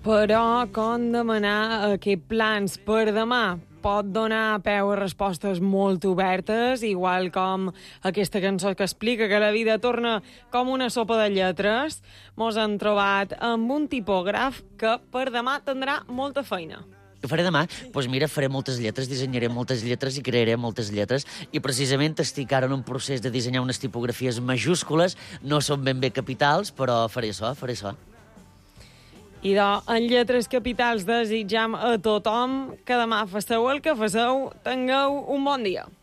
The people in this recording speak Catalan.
Però com demanar aquests plans per demà pot donar peu a respostes molt obertes, igual com aquesta cançó que explica que la vida torna com una sopa de lletres. Mos han trobat amb un tipògraf que per demà tindrà molta feina. Què faré demà? Doncs mira, faré moltes lletres, dissenyaré moltes lletres i crearé moltes lletres. I precisament estic ara en un procés de dissenyar unes tipografies majúscules. No són ben bé capitals, però faré això. I en lletres capitals desitjam a tothom que demà festeu el que festeu, tingueu un bon dia.